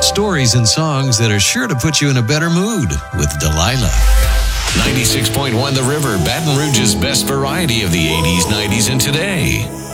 Stories and songs that are sure to put you in a better mood with Delilah. 96.1 The River, Baton Rouge's best variety of the 80s, 90s, and today.